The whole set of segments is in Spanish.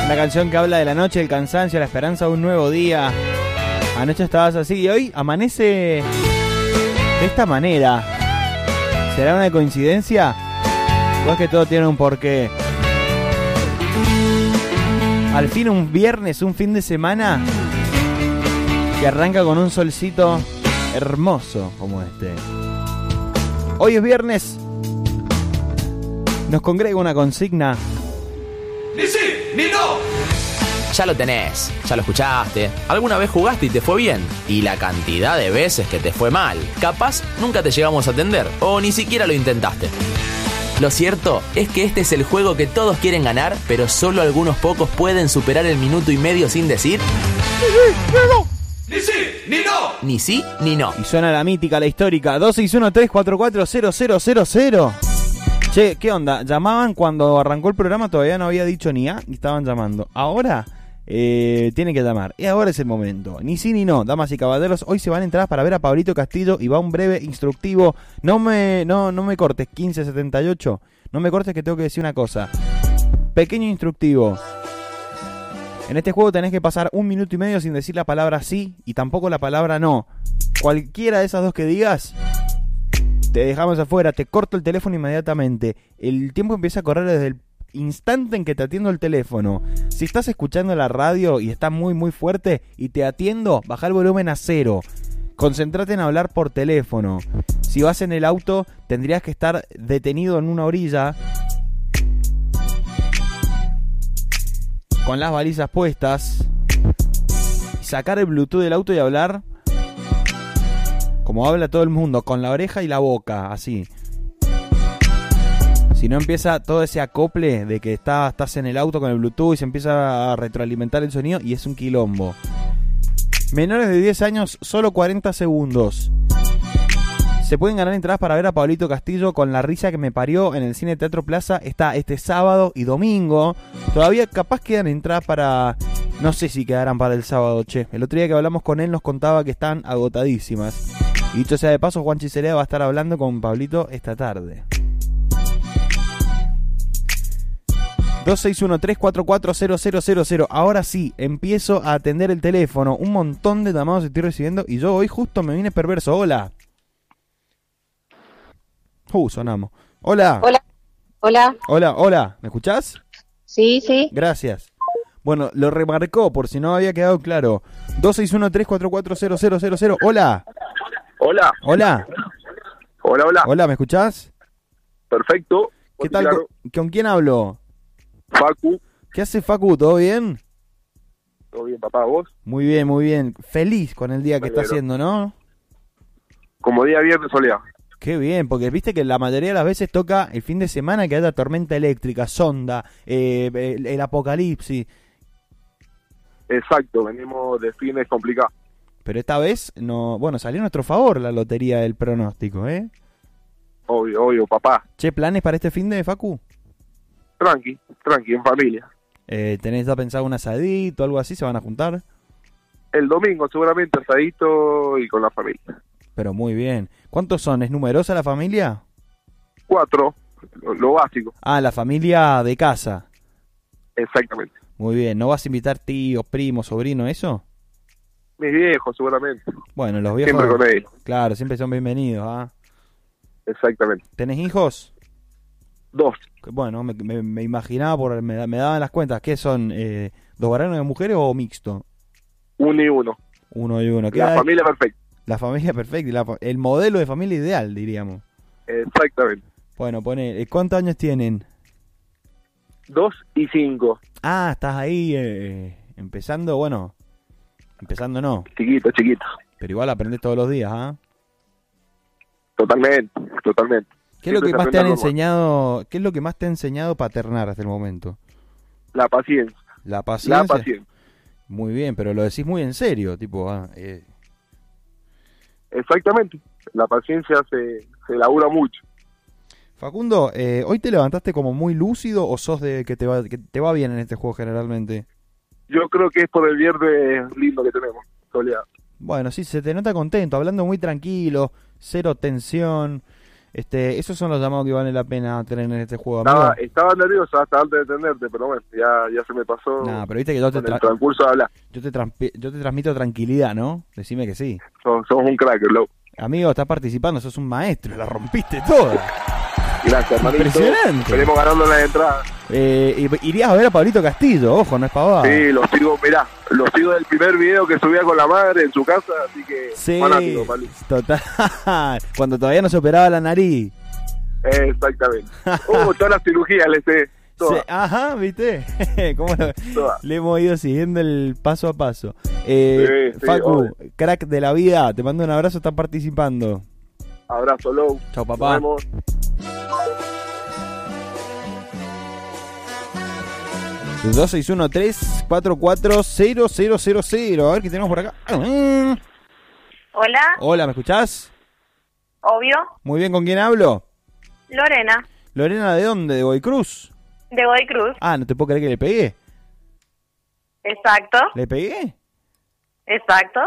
Una canción que habla de la noche, el cansancio, la esperanza de un nuevo día. Anoche estabas así y hoy amanece de esta manera. ¿Será una coincidencia? ¿O es que todo tiene un porqué? Al fin un viernes, un fin de semana que arranca con un solcito hermoso como este. Hoy es viernes. Nos congrega una consigna. ¡Ni sí, ni no! Ya lo tenés, ya lo escuchaste, alguna vez jugaste y te fue bien, y la cantidad de veces que te fue mal. Capaz nunca te llegamos a atender, o ni siquiera lo intentaste. Lo cierto es que este es el juego que todos quieren ganar, pero solo algunos pocos pueden superar el minuto y medio sin decir ¡Ni sí, ni no! ni sí ni no. Y suena la mítica, la histórica 261-344-0000. Che, ¿qué onda? Llamaban cuando arrancó el programa, todavía no había dicho ni A y estaban llamando. Ahora tienen que llamar. Y ahora es el momento. Ni sí ni no, damas y caballeros. Hoy se van entradas para ver a Pablito Castillo y va un breve instructivo. No me cortes, 1578. No me cortes que tengo que decir una cosa. Pequeño instructivo. En este juego tenés que pasar 1 minuto y medio sin decir la palabra sí y tampoco la palabra no. Cualquiera de esas dos que digas, te dejamos afuera, te corto el teléfono inmediatamente. El tiempo empieza a correr desde el instante en que te atiendo el teléfono. Si estás escuchando la radio y está muy muy fuerte y te atiendo, baja el volumen a 0. Concentrate en hablar por teléfono. Si vas en el auto, tendrías que estar detenido en una orilla con las balizas puestas, sacar el Bluetooth del auto y hablar como habla todo el mundo, con la oreja y la boca, así. Si no empieza todo ese acople de que estás en el auto con el Bluetooth y se empieza a retroalimentar el sonido y es un quilombo. Menores de 10 años, solo 40 segundos. Se pueden ganar entradas para ver a Pablito Castillo con La risa que me parió en el Cine Teatro Plaza. Está este sábado y domingo. Todavía capaz quedan entradas para... No sé si quedarán para el sábado, che. El otro día que hablamos con él nos contaba que están agotadísimas. Y dicho sea de paso, Juan Chiserea va a estar hablando con Pablito esta tarde. 261-344-0000. Ahora sí, empiezo a atender el teléfono. Un montón de llamados estoy recibiendo y yo hoy justo me vine perverso. Hola. Sonamos. Hola. Hola. Hola. Hola, hola. ¿Me escuchás? Sí, sí. Gracias. Bueno, lo remarcó por si no había quedado claro. 261-344-0000. Hola. Hola. Hola. Hola, hola. Hola, ¿me escuchás? Perfecto. ¿Qué tal? Claro. ¿Con quién hablo? Facu. ¿Qué hace Facu? ¿Todo bien? ¿Todo bien, papá? ¿Vos? Muy bien, muy bien. Feliz con el día que Me está alegro. haciendo, ¿no? Como día viernes soleado. Qué bien, porque viste que la mayoría de las veces toca el fin de semana que haya tormenta eléctrica, sonda, el apocalipsis. Exacto, venimos de fines complicados. Pero esta vez no, bueno, salió a nuestro favor la lotería del pronóstico, ¿eh? Obvio, papá. Che, ¿planes para este fin de Facu? Tranqui, en familia. ¿Tenés ya pensado un asadito, algo así? ¿Se van a juntar? El domingo seguramente asadito y con la familia. Pero muy bien. ¿Cuántos son? ¿Es numerosa la familia? 4, lo básico. Ah, la familia de casa. Exactamente. Muy bien. ¿No vas a invitar tíos, primos, sobrinos, eso? Mis viejos seguramente. Bueno, los viejos... Siempre con ellos. Claro, siempre son bienvenidos, ¿ah? Exactamente. ¿Tenés hijos? 2. Bueno, me imaginaba, me daban las cuentas. ¿Qué son? ¿Dos varones y dos mujeres o mixto? 1 y 1. Uno y uno. La familia perfecta. La familia perfecta. El modelo de familia ideal, diríamos. Exactamente. Bueno, pone, ¿cuántos años tienen? 2 y 5. Ah, estás ahí empezando, bueno. Empezando no. Chiquito. Pero igual aprendés todos los días, ¿ah? Totalmente. ¿Qué es lo que más te han aprendiendo enseñado? ¿Qué es lo que más te ha enseñado paternar hasta el momento? La paciencia. La paciencia. La paciencia. Muy bien, pero lo decís muy en serio, tipo, Exactamente. La paciencia se labura mucho. Facundo, ¿hoy te levantaste como muy lúcido o sos de que te va bien en este juego generalmente? Yo creo que es por el viernes lindo que tenemos, soleado. Bueno, sí, se te nota contento, hablando muy tranquilo, cero tensión. Esos son los llamados que vale la pena tener en este juego, amigo. Estaba nervioso hasta antes de atenderte, pero bueno, ya se me pasó. No, pero viste que yo con el transcurso de hablar. yo te transmito tranquilidad, ¿no? Decime que sí. Somos un crack, loco. Amigo, estás participando, sos un maestro, la rompiste toda. Gracias, hermanito. Impresionante. Esperemos ganando la entrada. Irías a ver a Pablito Castillo, ojo, no es pavada. Sí, lo sigo del primer video que subía con la madre en su casa, así que Sí, fanático, Pablito. total. Cuando todavía no se operaba la nariz. Exactamente. Todas las cirugías le sé. Todas. Sí, ajá, ¿viste? ¿Cómo Todas. le hemos ido siguiendo el paso a paso? Sí, Facu, obvio. crack de la vida, te mando un abrazo, estás participando. Abrazo, Lou. Chau, papá. Nos vemos. El 2613-440000. A ver qué tenemos por acá. Hola, Hola, ¿me escuchás? obvio. Muy bien, ¿con quién hablo? Lorena, Lorena, ¿de dónde? ¿De Godoy Cruz? de Godoy Cruz. Ah, no te puedo creer que le pegué. Exacto, ¿Le pegué? exacto.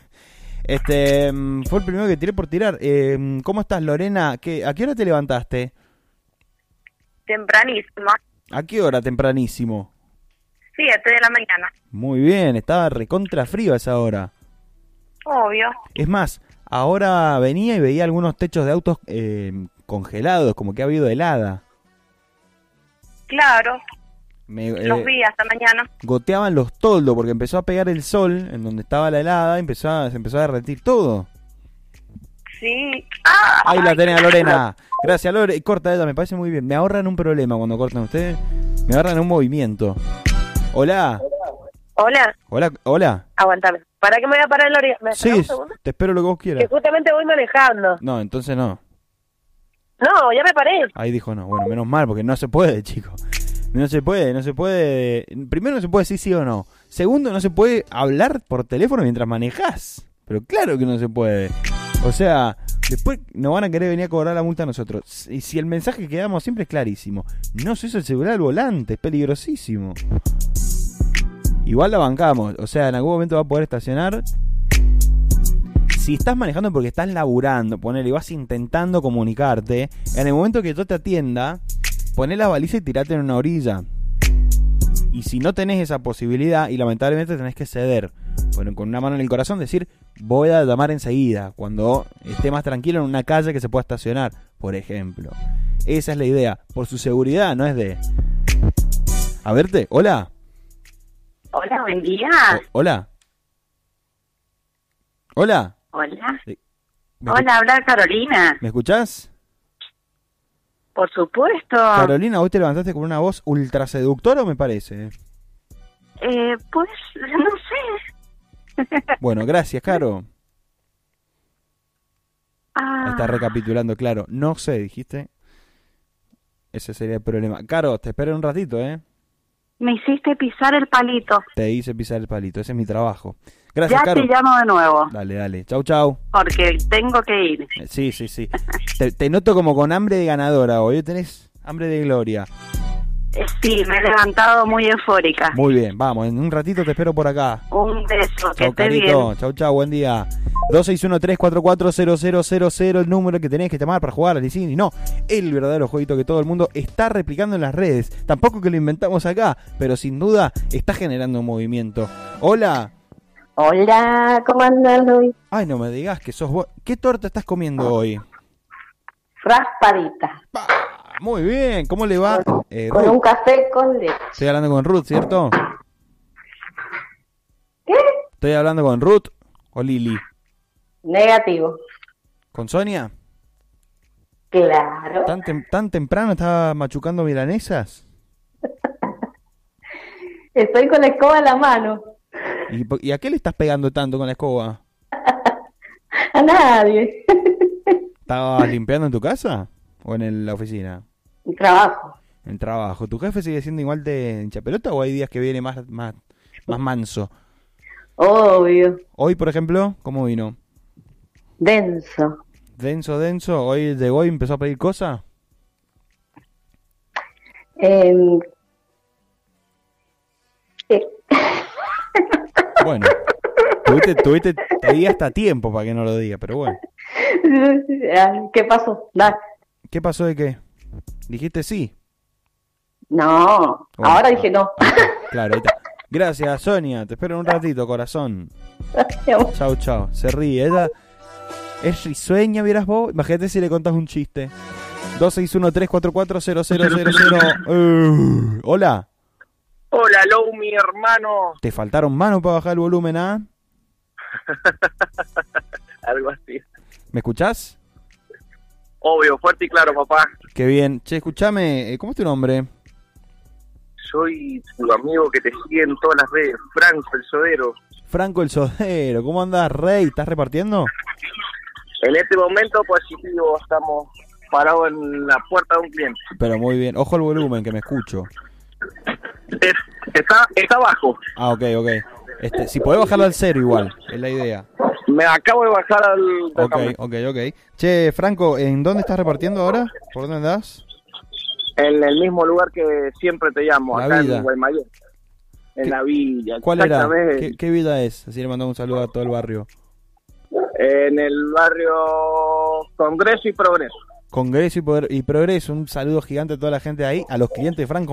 Fue el primero que tiré por tirar. ¿Cómo estás, Lorena? ¿A qué hora te levantaste? Tempranísimo. ¿A qué hora tempranísimo? 7 de la mañana. Muy bien, estaba recontra frío a esa hora. Obvio. Es más, ahora venía y veía algunos techos de autos congelados, como que ha habido helada. Claro, los Me vi hasta mañana. goteaban los toldos porque empezó a pegar el sol en donde estaba la helada y se empezó a derretir todo. Sí. Ahí la tenés, Lorena. Gracias, Lore. Corta ella, me parece muy bien. Me ahorran un problema cuando cortan ustedes. Me ahorran un movimiento. Hola. Hola, Hola. aguantame. ¿Para qué me voy a parar en la orilla? ¿Me esperás Sí, un segundo? te espero lo que vos Que quieras. justamente voy manejando. No, entonces no. No, ya me paré. Ahí dijo no. Bueno, menos mal, porque no se puede, chicos. No se puede. Primero no se puede decir sí o no. Segundo, no se puede hablar por teléfono mientras manejás. Pero claro que no se puede. O sea, después nos van a querer venir a cobrar la multa a nosotros. Y si el mensaje que damos siempre es clarísimo. No se usa el celular al volante, es peligrosísimo. Igual la bancamos. O sea, en algún momento va a poder estacionar. Si estás manejando porque estás laburando, ponele, y vas intentando comunicarte, en el momento que yo te atienda, poné la baliza y tirate en una orilla. Y si no tenés esa posibilidad, y lamentablemente tenés que ceder, bueno, con una mano en el corazón, decir, voy a llamar enseguida, cuando esté más tranquilo en una calle que se pueda estacionar, por ejemplo. Esa es la idea, por su seguridad, no es de... A verte, hola. Hola, buen día. Hola. Hola. Hola. ¿Me Hola, habla Carolina. ¿Me escuchás? Por supuesto. Carolina, ¿hoy te levantaste con una voz ultra seductora o me parece? Pues, no sé. Bueno, gracias, Caro. Ah, Ahí está recapitulando, claro. No sé, dijiste. Ese sería el problema. Caro, te espero un ratito, ¿eh? me hiciste pisar el palito. Te hice pisar el palito, ese es mi trabajo. Gracias, Ya Caro. te llamo de nuevo, Dale, dale. Chau, chau. porque tengo que ir. Sí. Te noto como con hambre de ganadora hoy. Tenés hambre de gloria. Sí, me he levantado muy eufórica. Muy bien, vamos. En un ratito te espero por acá. Un beso, que Chau, estés bien. Carito. Chau, buen día. 2613440000, el número que tenés que llamar para jugar al Licini. No, el verdadero jueguito que todo el mundo está replicando en las redes. Tampoco que lo inventamos acá, pero sin duda está generando un movimiento. Hola. Hola, ¿cómo andan hoy? Ay, no me digas que sos vos. ¿Qué torta estás comiendo hoy? Raspadita, Pa, muy bien, ¿cómo le va? con Ruth. un café con leche. Estoy hablando con Ruth, ¿cierto? ¿Qué? Estoy hablando con Ruth o Lili. Negativo. ¿Con Sonia? Claro. ¿Tan temprano estaba machucando milanesas? Estoy con la escoba en la mano. ¿Y a qué le estás pegando tanto con la escoba? A nadie. ¿Estabas limpiando en tu casa o en la oficina? Trabajo. En el trabajo. ¿Tu jefe sigue siendo igual de hinchapelota o hay días que viene más manso? Obvio. Hoy, por ejemplo, ¿cómo vino? Denso. Denso. ¿Hoy llegó y empezó a pedir cosas? Bueno, te di hasta tiempo para que no lo diga, pero bueno. ¿Qué pasó? ¿Qué pasó de qué? ¿Dijiste sí? No, Bueno, ahora dije no. Claro, ahí está. Gracias, Sonia. Te espero en un ratito, corazón. Chau, chau. Se ríe. Ella es risueña, vieras vos. Imagínate si le contás un chiste. 2613440000. Hola. Hola, Lou, mi hermano. ¿Te faltaron manos para bajar el volumen, ah? Algo así. ¿Me escuchás? Obvio, fuerte y claro, papá. Qué bien. Che, escuchame, ¿cómo es tu nombre? Soy tu amigo que te sigue en todas las redes, Franco el Sodero. Franco el Sodero. ¿Cómo andás, Rey? ¿Estás repartiendo? En este momento positivo, estamos parados en la puerta de un cliente. Pero muy bien. Ojo al volumen, que me escucho. Está bajo. Ah, ok. Si podés bajarlo al cero igual, es la idea. Me acabo de bajar al... Ok. Che, Franco, ¿en dónde estás repartiendo ahora? ¿Por dónde andás? En el mismo lugar que siempre te llamo, La acá Villa. en Guaymallén. En la villa. ¿Cuál era? Exactamente. ¿Qué vida es? Así le mandamos un saludo a todo el barrio. En el barrio Congreso y Progreso. Congreso y Progreso, un saludo gigante a toda la gente de ahí, a los clientes de Franco.